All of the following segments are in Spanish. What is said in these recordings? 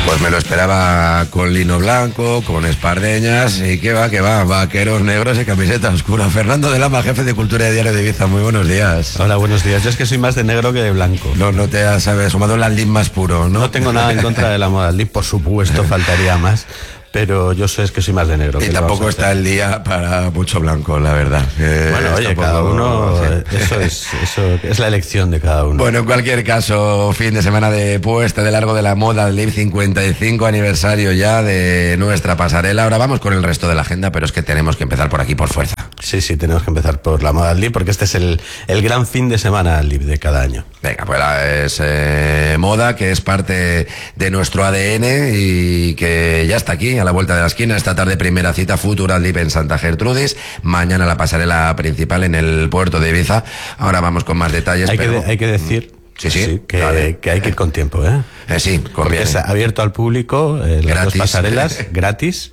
Pues me lo esperaba con lino blanco, con espardeñas y que va, vaqueros negros y camiseta oscura. Fernando de Lama, jefe de Cultura de Diario de Ibiza, muy buenos días. Hola, buenos días. Yo es que soy más de negro que de blanco. No te has sumado el Adlib más puro, ¿no? No tengo nada en contra de la moda Adlib, por supuesto, faltaría más. Pero yo sé que soy más de negro. Y tampoco está el día para mucho blanco, la verdad. Bueno, oye, cada uno, eso es la elección de cada uno. Bueno, en cualquier caso, fin de semana de puesta de largo de la moda Adlib, 55 aniversario ya de nuestra pasarela. Ahora vamos con el resto de la agenda, pero es que tenemos que empezar por aquí por fuerza. Sí, tenemos que empezar por la moda Adlib, porque este es el gran fin de semana Adlib de cada año. Venga, pues es moda que es parte de nuestro ADN y que ya está aquí, a la vuelta de la esquina. Esta tarde primera cita Futura Adlib en Santa Gertrudis, mañana la pasarela principal en el puerto de Ibiza. Ahora vamos con más detalles. Hay que decir que hay que ir con tiempo, sí, porque es abierto al público, las dos pasarelas, gratis.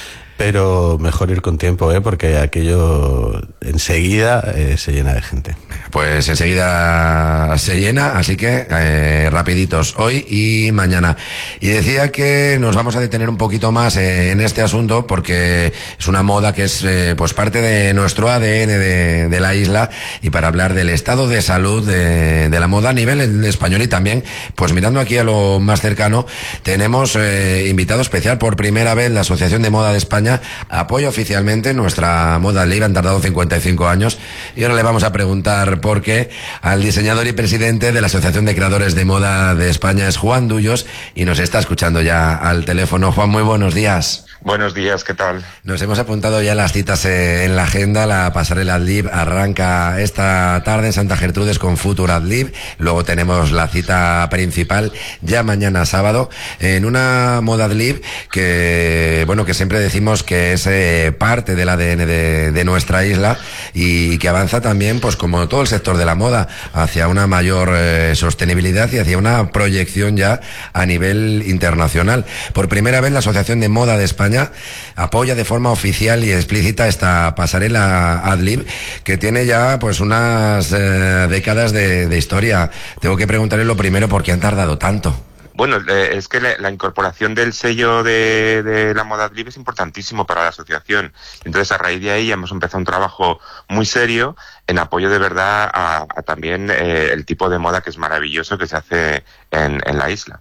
Pero mejor ir con tiempo, porque aquello enseguida se llena de gente. Pues enseguida se llena, así que rapiditos hoy y mañana. Y decía que nos vamos a detener un poquito más en este asunto porque es una moda que es pues parte de nuestro ADN de la isla, y para hablar del estado de salud de la moda a nivel español y también, pues mirando aquí a lo más cercano, tenemos invitado especial por primera vez la Asociación de Moda de España. Apoya oficialmente nuestra moda Adlib, han tardado 55 años, y ahora le vamos a preguntar por qué al diseñador y presidente de la Asociación de Creadores de Moda de España, es Juan Dullos, y nos está escuchando ya al teléfono. Juan, muy buenos días. Buenos días, ¿qué tal? Nos hemos apuntado ya las citas en la agenda. La pasarela Adlib arranca esta tarde en Santa Gertrudis con Futura Adlib. Luego tenemos la cita principal ya mañana sábado en una moda Adlib que siempre decimos que es parte del ADN de nuestra isla y que avanza también, pues como todo el sector de la moda, hacia una mayor sostenibilidad y hacia una proyección ya a nivel internacional. Por primera vez la Asociación de Moda de España apoya de forma oficial y explícita esta pasarela Adlib, que tiene ya pues unas décadas de historia. Tengo que preguntarle lo primero, ¿por qué han tardado tanto? Bueno, es que la incorporación del sello de la moda Adlib es importantísimo para la asociación. Entonces, a raíz de ahí hemos empezado un trabajo muy serio en apoyo de verdad a también el tipo de moda que es maravilloso que se hace en la isla.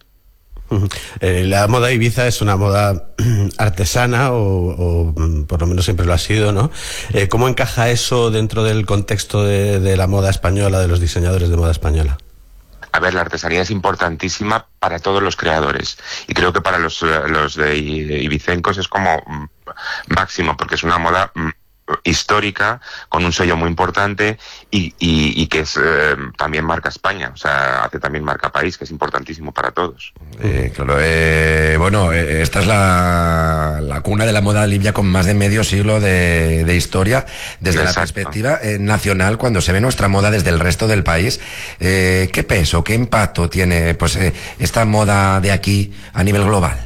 La moda Ibiza es una moda artesana o por lo menos siempre lo ha sido, ¿no? ¿Cómo encaja eso dentro del contexto de la moda española, de los diseñadores de moda española? A ver, la artesanía es importantísima para todos los creadores, y creo que para los de ibicencos es como máximo, porque es una moda histórica, con un sello muy importante y que es también marca España, o sea, hace también marca país, que es importantísimo para todos. Claro, esta es la cuna de la moda Adlib, ya con más de medio siglo de historia. Desde la perspectiva nacional, cuando se ve nuestra moda desde el resto del país, ¿qué peso, qué impacto tiene pues esta moda de aquí a nivel global?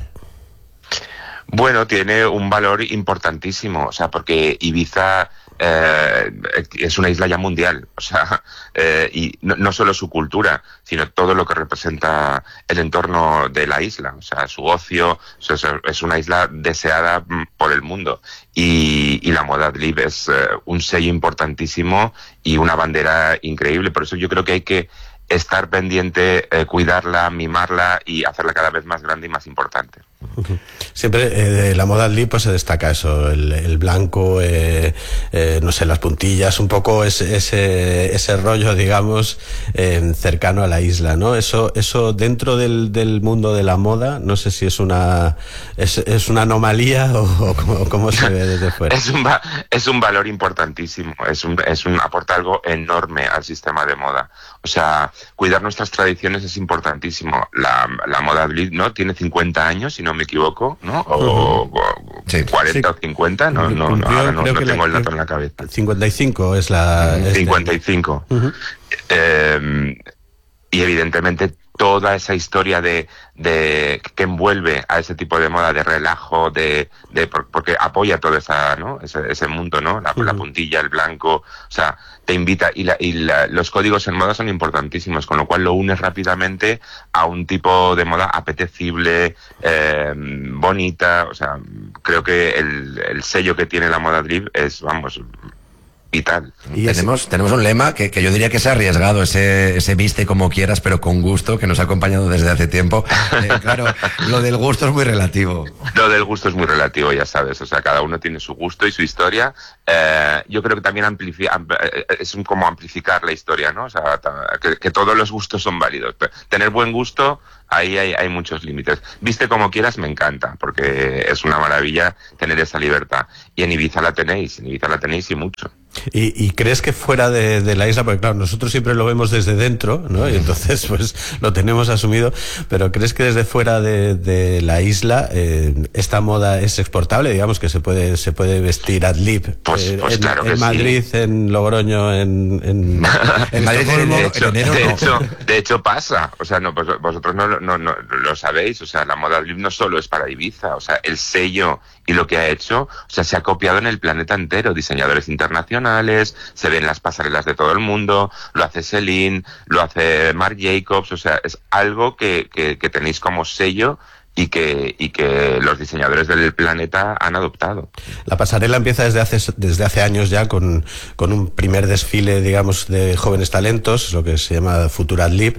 Bueno, tiene un valor importantísimo, o sea, porque Ibiza es una isla ya mundial, o sea, y no solo su cultura, sino todo lo que representa el entorno de la isla, o sea, su ocio, es una isla deseada por el mundo, y la moda Adlib es un sello importantísimo y una bandera increíble. Por eso yo creo que hay que estar pendiente, cuidarla, mimarla y hacerla cada vez más grande y más importante. Siempre de la moda Adlib pues se destaca eso, el blanco, no sé, las puntillas, un poco ese rollo, digamos, cercano a la isla, ¿no? Eso dentro del mundo de la moda, no sé si es una anomalía o cómo se ve desde fuera. Es un valor importantísimo, aporta algo enorme al sistema de moda. O sea, cuidar nuestras tradiciones es importantísimo. La moda Adlib, ¿no? Tiene 50 años, si no me equivoco, ¿no? O 40 o 50, no tengo el dato en la cabeza. 55 es la... 55. Y evidentemente toda esa historia de que envuelve a ese tipo de moda, de relajo, porque apoya todo ese mundo, ¿no? La puntilla, el blanco, o sea, te invita, los códigos en moda son importantísimos, con lo cual lo unes rápidamente a un tipo de moda apetecible, bonita, o sea, creo que el sello que tiene la moda Adlib es, vamos, vital. Y tenemos un lema que yo diría que se ha arriesgado, ese viste como quieras, pero con gusto, que nos ha acompañado desde hace tiempo. Claro, lo del gusto es muy relativo. Lo del gusto es muy relativo, ya sabes, o sea, cada uno tiene su gusto y su historia. Yo creo que también es como amplificar la historia, ¿no? O sea, que todos los gustos son válidos. Tener buen gusto, ahí hay muchos límites. Viste como quieras, me encanta, porque es una maravilla tener esa libertad. Y en Ibiza la tenéis y mucho. ¿Y crees que fuera de la isla, porque claro, nosotros siempre lo vemos desde dentro, ¿no? Y entonces pues lo tenemos asumido, pero ¿crees que desde fuera de la isla esta moda es exportable? Digamos que se puede vestir Adlib pues claro que en Madrid, sí. En Logroño, en Madrid, de hecho pasa, o sea, no, pues vosotros no lo sabéis, o sea, la moda Adlib no solo es para Ibiza, o sea, el sello y lo que ha hecho, o sea, se ha copiado en el planeta entero, diseñadores internacionales, se ven las pasarelas de todo el mundo, lo hace Celine, lo hace Marc Jacobs, o sea, es algo que tenéis como sello y que los diseñadores del planeta han adoptado. La pasarela empieza desde hace años ya con un primer desfile, digamos, de jóvenes talentos, lo que se llama Futura Adlib.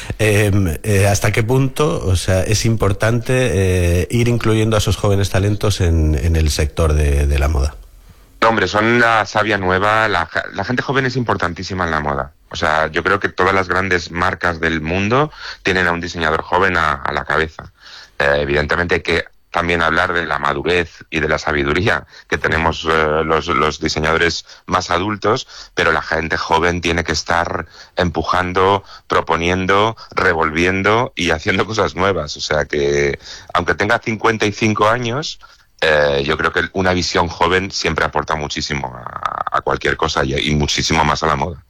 ¿Hasta qué punto, o sea, es importante ir incluyendo a esos jóvenes talentos en el sector de la moda? Hombre, son la savia nueva, la gente joven es importantísima en la moda. O sea, yo creo que todas las grandes marcas del mundo tienen a un diseñador joven a la cabeza. Evidentemente hay que también hablar de la madurez y de la sabiduría que tenemos los diseñadores más adultos, pero la gente joven tiene que estar empujando, proponiendo, revolviendo y haciendo cosas nuevas. O sea que, aunque tenga 55 años, yo creo que una visión joven siempre aporta muchísimo a cualquier cosa y muchísimo más a la moda.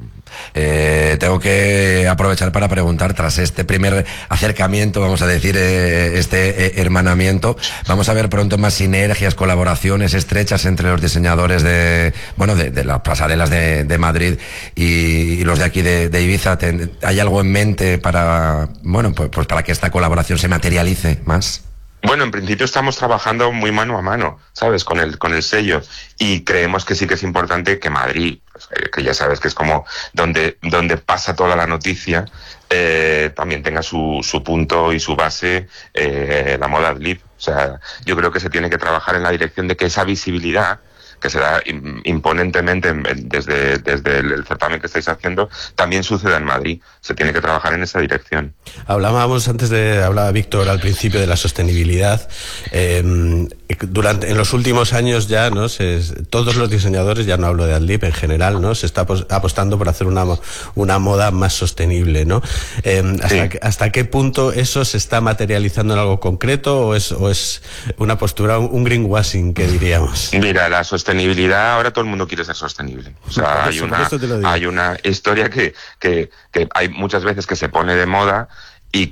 Tengo que aprovechar para preguntar, tras este primer acercamiento, vamos a decir, hermanamiento, vamos a ver pronto más sinergias, colaboraciones estrechas entre los diseñadores de las pasarelas de Madrid y los de aquí de Ibiza. ¿Hay algo en mente para que esta colaboración se materialice más? Bueno, en principio estamos trabajando muy mano a mano, ¿sabes? Con el sello. Y creemos que sí que es importante que Madrid, pues, que ya sabes que es como donde pasa toda la noticia, también tenga su punto y su base, la moda Adlib. O sea, yo creo que se tiene que trabajar en la dirección de que esa visibilidad que se da imponentemente desde el certamen que estáis haciendo, también suceda en Madrid. Se tiene que trabajar en esa dirección. Hablaba Víctor al principio de la sostenibilidad. En los últimos años ya, ¿no? Todos los diseñadores, ya no hablo de Adlib en general, ¿no? Se está apostando por hacer una moda más sostenible, ¿no? ¿Hasta qué punto eso se está materializando en algo concreto o es una postura, un greenwashing, que diríamos? Mira, la sostenibilidad, ahora todo el mundo quiere ser sostenible. O sea, hay una historia que hay muchas veces que se pone de moda y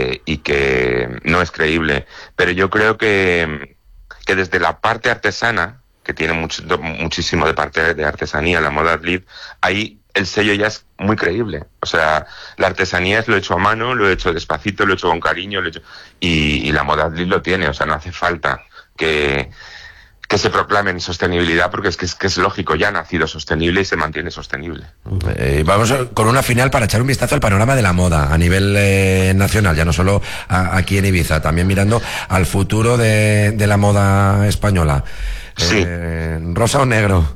que no es creíble. Pero yo creo que desde la parte artesana, que tiene muchísimo de parte de artesanía, la moda Adlib, ahí el sello ya es muy creíble. O sea, la artesanía es lo hecho a mano, lo he hecho despacito, lo he hecho con cariño, y la moda Adlib lo tiene. O sea, no hace falta que se proclamen sostenibilidad, porque es que es lógico, ya ha nacido sostenible y se mantiene sostenible. Vamos con una final para echar un vistazo al panorama de la moda a nivel nacional, ya no solo aquí en Ibiza, también mirando al futuro de la moda española. Sí. ¿Rosa o negro?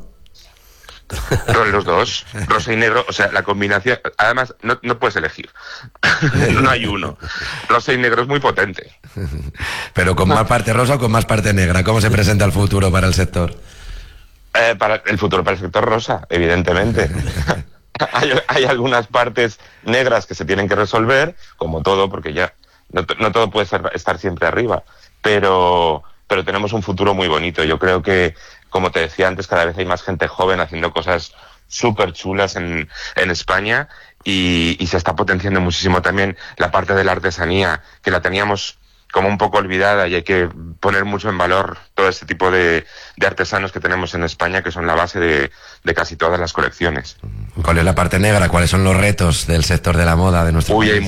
Los dos, rosa y negro, o sea, la combinación, además no puedes elegir, no hay uno. Rosa y negro es muy potente. Pero con más parte rosa o con más parte negra, ¿cómo se presenta el futuro para el sector? Para el sector rosa, evidentemente. Hay algunas partes negras que se tienen que resolver, como todo, porque ya no todo puede estar siempre arriba, pero tenemos un futuro muy bonito. Yo creo que, como te decía antes, cada vez hay más gente joven haciendo cosas súper chulas en España, y se está potenciando muchísimo también la parte de la artesanía, que la teníamos como un poco olvidada, y hay que poner mucho en valor todo este tipo de artesanos que tenemos en España, que son la base de casi todas las colecciones. ¿Cuál es la parte negra? ¿Cuáles son los retos del sector de la moda de nuestro país?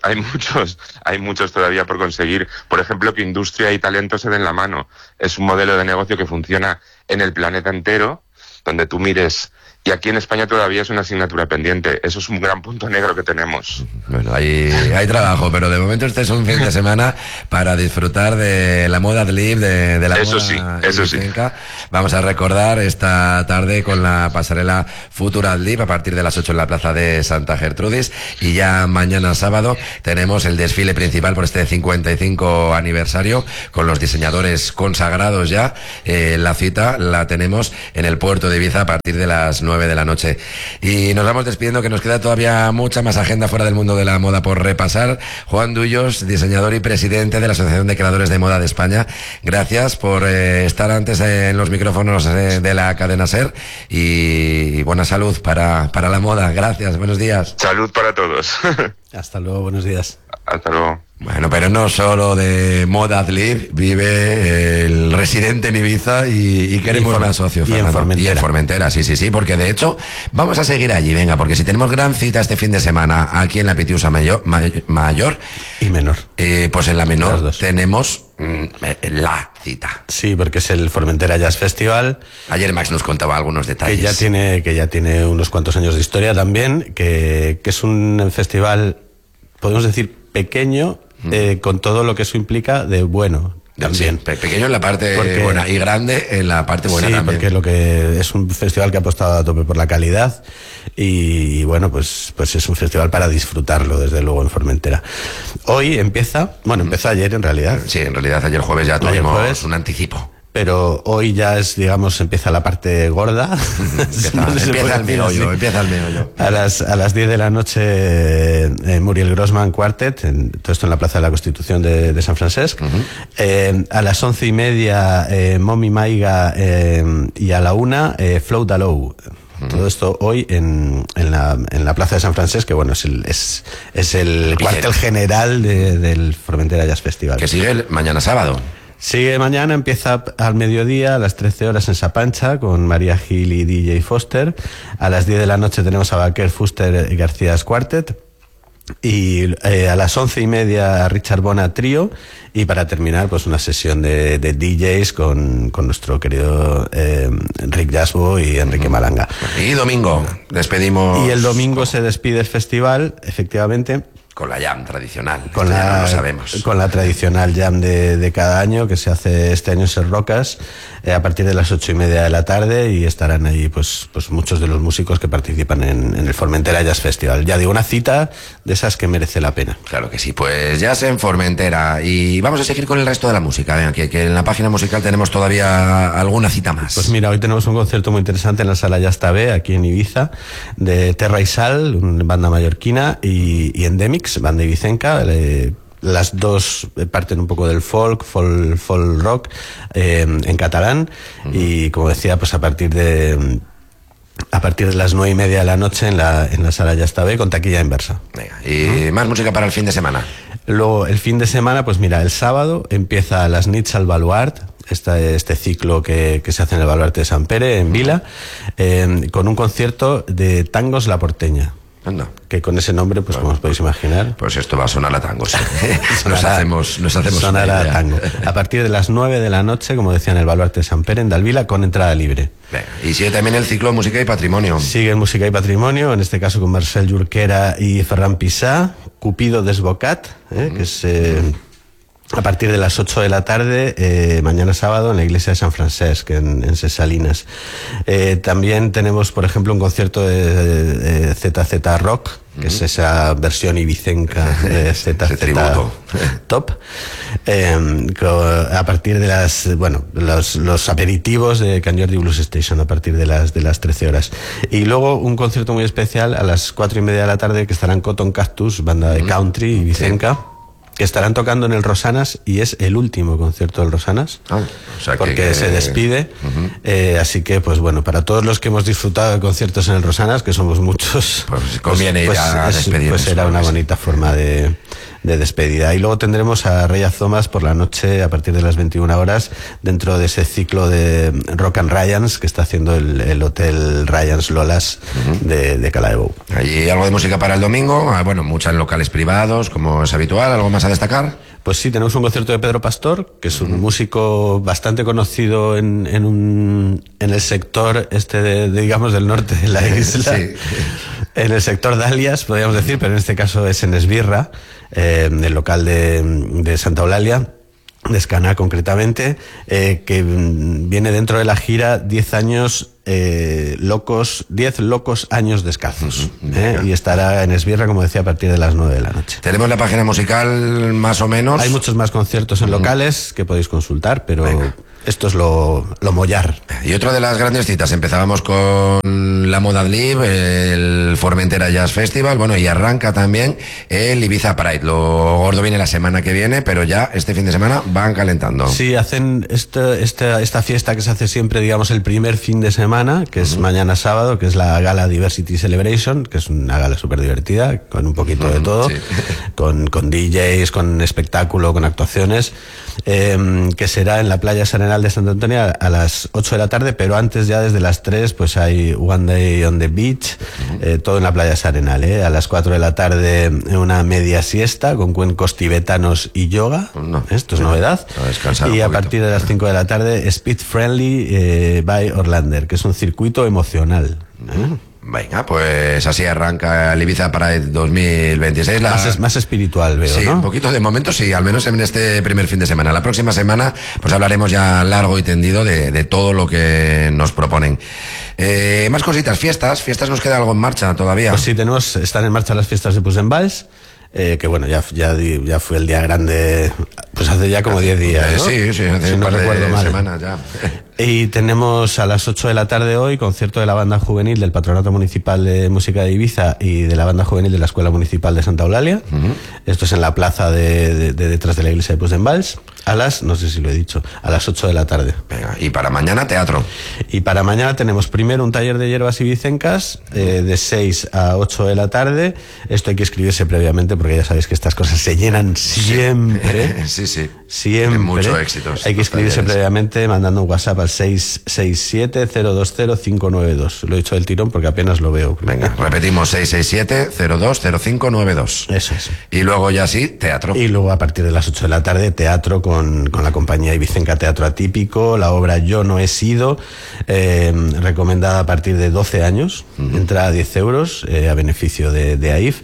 Hay muchos todavía por conseguir. Por ejemplo, que industria y talento se den la mano. Es un modelo de negocio que funciona en el planeta entero, donde tú mires. Y aquí en España todavía es una asignatura pendiente. Eso es un gran punto negro que tenemos. Bueno, hay trabajo, pero de momento este es un fin de semana para disfrutar de la moda Adlib, de la eso moda eso sí. Vamos a recordar esta tarde con la pasarela Futura Adlib a partir de las 8 en la plaza de Santa Gertrudis, y ya mañana sábado tenemos el desfile principal por este 55 aniversario con los diseñadores consagrados ya. La cita la tenemos en el puerto de Ibiza a partir de las 9 de la noche. Y nos vamos despidiendo, que nos queda todavía mucha más agenda fuera del mundo de la moda por repasar. Juan Dullos, diseñador y presidente de la Asociación de Creadores de Moda de España, gracias por estar antes en los micrófonos de la cadena SER, y buena salud para la moda. Gracias, buenos días. Salud para todos. Hasta luego, buenos días. Hasta luego. Bueno, pero no solo de moda Adlib vive el residente en Ibiza y queremos más socios, Fernando. Y en Formentera, sí, porque de hecho vamos a seguir allí, venga, porque si tenemos gran cita este fin de semana aquí en la Pitiusa mayor y menor, pues en la menor tenemos la cita. Sí, porque es el Formentera Jazz Festival. Ayer Max nos contaba algunos detalles. Que ya tiene unos cuantos años de historia también, que es un festival, podemos decir, pequeño, con todo lo que eso implica de bueno. También. Sí, pequeño en la parte buena y grande en la parte buena también. Porque lo que es un festival que ha apostado a tope por la calidad, y bueno, pues es un festival para disfrutarlo, desde luego, en Formentera. Hoy empezó ayer en realidad. Sí, en realidad ayer jueves ya tuvimos un anticipo. Pero hoy ya empieza la parte gorda. Empieza el meollo. A las 10 de la noche, Muriel Grossman Quartet, todo esto en la Plaza de la Constitución de San Francesc. A las 11:30, Momi Maiga, y a la 1, Float Allow. Todo esto hoy en la Plaza de San Francesc, que bueno, es el cuartel general del Formentera Jazz Festival. Que sigue mañana sábado. Sigue mañana, empieza al mediodía, a las 13 horas en Sapancha, con María Gil y DJ Foster. A las 10 de la noche tenemos a Baker, Fuster y García Quartet. Y a las 11:30 Richard Bona Trío. Y para terminar, pues una sesión de DJs con nuestro querido Rick Jasbo y Enrique Malanga. Y domingo despedimos. Y el domingo se despide el festival, efectivamente. Con la jam tradicional, con la tradicional jam de cada año, que se hace este año en Ser Rocas, a partir de las 8:30 de la tarde, y estarán ahí pues muchos de los músicos que participan en el Formentera Jazz Festival. Ya digo, una cita de esas que merece la pena. Claro que sí, pues jazz en Formentera. Y vamos a seguir con el resto de la música. Venga, que en la página musical tenemos todavía alguna cita más. Pues mira, hoy tenemos un concierto muy interesante en la Sala Jazz Tabé, aquí en Ibiza, de Terra y Sal, una banda mallorquina, y Endemix, banda ibicenca. Las dos parten un poco del folk rock, en catalán, y como decía, pues a partir de las 9:30 de la noche en la Sala Jazz Tabé, con taquilla inversa. Venga, y más música para el fin de semana. Luego, el fin de semana, pues mira, el sábado empieza las Nits al Baluart, este ciclo que se hace en el Baluarte de Sant Pere, en Vila, con un concierto de tangos La Porteña. Anda. Que con ese nombre, pues como os podéis imaginar, pues esto va a sonar a tango, sí. nos hacemos sonará a tango. A partir de las 9 de la noche, como decía, en el Baluarte de Sant Pere, en Dalvila, con entrada libre. Bien. Y sigue también el ciclo Música y Patrimonio. Sigue Música y Patrimonio, en este caso con Marcel Jurquera y Ferran Pissà, Cupido Desbocat, que es a partir de las 8 de la tarde, mañana sábado, en la iglesia de San Francesc, en Ses Salines. También tenemos, por ejemplo, un concierto de ZZ Rock, que es esa versión ibicenca de ZZ Top, a partir de los aperitivos de Can Jordi Blues Station, a partir de las 13 horas. Y luego un concierto muy especial a las 4:30 de la tarde, que estarán Cotton Cactus, banda de country ibicenca. que estarán tocando en el Rosanas, y es el último concierto del Rosanas, o sea porque se despide. Así que, pues bueno, para todos los que hemos disfrutado de conciertos en el Rosanas, que somos muchos, pues conviene ir a despedirnos. Pues será una bonita forma de despedida. Y luego tendremos a Rey Azomas por la noche a partir de las 21 horas dentro de ese ciclo de Rock and Ryans que está haciendo el Hotel Ryans Lolas de Calaebo. ¿Hay algo de música para el domingo? Bueno, muchas en locales privados, como es habitual. ¿Algo más a destacar? Pues sí, tenemos un concierto de Pedro Pastor, que es un músico bastante conocido en el sector digamos, del norte de la isla. Sí. En el sector Dalias, podríamos decir, pero en este caso es en Esbirra, el local de Santa Eulalia, de Escaná concretamente, que viene dentro de la gira 10 años locos, 10 locos años descalzos. Y estará en Esbirra, como decía, a partir de las 9 de la noche. Tenemos la página musical más o menos. Hay muchos más conciertos en locales que podéis consultar, pero esto es lo mollar. Y otra de las grandes citas, empezábamos con la Moda Adlib, el Formentera Jazz Festival, bueno, y arranca también el Ibiza Pride. Lo gordo viene la semana que viene, pero ya este fin de semana van calentando. Sí, hacen esta fiesta que se hace siempre, digamos, el primer fin de semana, que es mañana sábado, que es la Gala Diversity Celebration, que es una gala súper divertida, con un poquito de todo, sí. con DJs, con espectáculo, con actuaciones, que será en la playa Arenal de Santa Antonia a las 8 de la tarde, pero antes, ya desde las 3, pues hay One Day on the Beach, todo en la playa Arenal. A las 4 de la tarde una media siesta con cuencos tibetanos y yoga. Esto es novedad. Y a partir de las 5 de la tarde Speed Friendly by Orlander, que es un circuito emocional. Venga, pues así arranca el Ibiza Pride 2026. Más espiritual, veo, sí, ¿no? Un poquito, de momento sí, al menos en este primer fin de semana. La próxima semana pues hablaremos ya largo y tendido de todo lo que nos proponen. Más cositas, fiestas nos queda algo en marcha todavía. Pues sí, están en marcha las fiestas de Puig en Valls. Que bueno, ya fue el día grande, pues hace ya como 10 días, ¿no? Sí, hace si un par de mal. Semanas ya. Y tenemos a las 8 de la tarde hoy concierto de la banda juvenil del Patronato Municipal de Música de Ibiza y de la banda juvenil de la Escuela Municipal de Santa Eulalia. Esto es en la plaza de detrás de la iglesia de Puig en Valls, no sé si lo he dicho, a las 8 de la tarde. Venga, y para mañana teatro. Y para mañana tenemos primero un taller de hierbas ibicencas de 6 a 8 de la tarde. Esto hay que inscribirse previamente porque ya sabéis que estas cosas se llenan siempre. Sí. Siempre. Tienen mucho éxito. Hay que inscribirse previamente mandando un WhatsApp al 667-020-592. Lo he dicho del tirón porque apenas lo veo. Venga, repetimos, 667-020592. Eso es. Y luego ya sí, teatro. Y luego a partir de las 8 de la tarde, teatro con la compañía Ibicenca Teatro Atípico, la obra Yo no he sido, recomendada a partir de 12 años, entrada a 10 euros, a beneficio de AIF.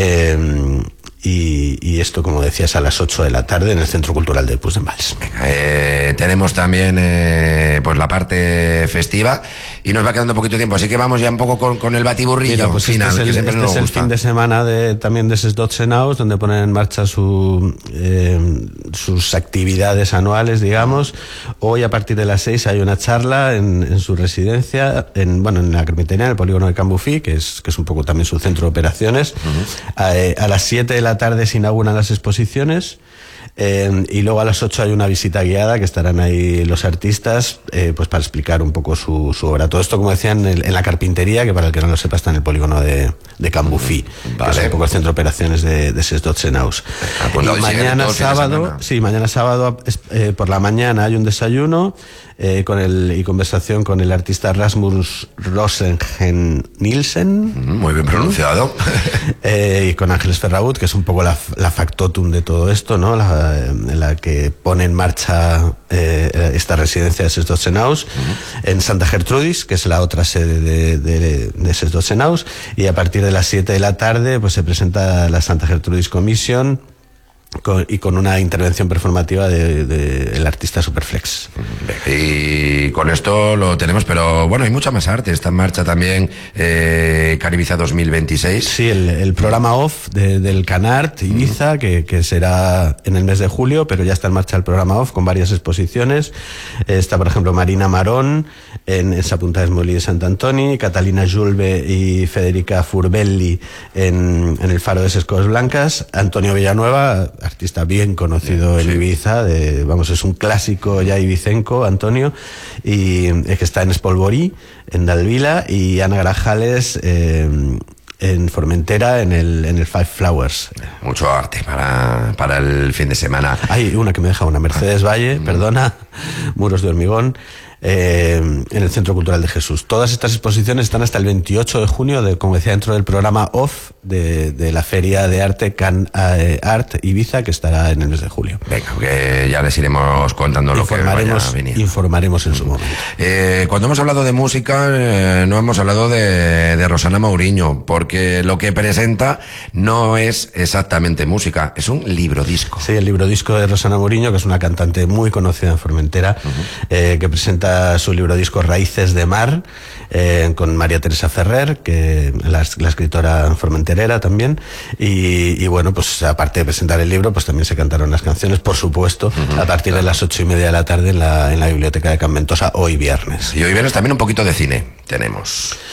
Y esto, como decías, a las 8 de la tarde en el Centro Cultural de Puig en Valls. Tenemos también pues la parte festiva y nos va quedando poquito tiempo, así que vamos ya un poco con el batiburrillo. Mira, pues final. Este es el fin de semana también de Ses Dotzenaus, donde ponen en marcha sus actividades anuales, digamos. Hoy a partir de las 6 hay una charla en su residencia, en la carpintería, en el polígono de Can Bufí, que es un poco también su centro de operaciones. A las 7 de la tarde se inauguran las exposiciones. Y luego a las 8 hay una visita guiada que estarán ahí los artistas pues para explicar un poco su obra. Todo esto, como decían, en la carpintería, que para el que no lo sepa está en el polígono de Can Bufí, que es un poco el centro de operaciones de Ses Dotzenaus. Y mañana sábado por la mañana hay un desayuno y conversación con el artista Rasmus Rosengen Nielsen, muy bien pronunciado, y con Ángeles Ferragut, que es un poco la factotum de todo esto, ¿no? La que pone en marcha esta residencia de Ses Dotzenaus en Santa Gertrudis, que es la otra sede de Ses Dotzenaus. Y a partir de las 7 de la tarde pues se presenta la Santa Gertrudis Commission con una intervención performativa del artista Superflex. Y con esto lo tenemos, pero bueno, hay mucha más arte. Está en marcha también Caribiza 2026. Sí, el programa off del Canart Ibiza, que será en el mes de julio, pero ya está en marcha el programa off con varias exposiciones. Está, por ejemplo, Marina Marón en esa punta de Esmolí de Sant Antoni, Catalina Julve y Federica Furbelli en el Faro de Ses Cosas Blancas, Antonio Villanueva artista bien conocido en Ibiza, es un clásico ya ibicenco, Antonio, y que está en Espolvorí, en Dalvila, y Ana Grajales en Formentera, en el Five Flowers. Mucho arte para el fin de semana. Hay una que me deja, una Mercedes Valle, perdona, Muros de Hormigón, en el Centro Cultural de Jesús. Todas estas exposiciones están hasta el 28 de junio, como decía, dentro del programa OFF de la Feria de Arte Can Art Ibiza, que estará en el mes de julio. Venga, que ya les iremos contando lo que vaya viniendo. Informaremos en su momento. Cuando hemos hablado de música, no hemos hablado de Rosana Mauriño, porque lo que presenta no es exactamente música, es un librodisco. Sí, el librodisco de Rosana Mauriño, que es una cantante muy conocida en Formentera, que presenta su librodisco Raíces de Mar, con María Teresa Ferrer, que la escritora formenterera también, y bueno, pues aparte de presentar el libro, pues también se cantaron las canciones, por supuesto, a partir de las 8:30 de la tarde en la biblioteca de Can Ventosa, hoy viernes. Y hoy viernes también un poquito de cine tenemos.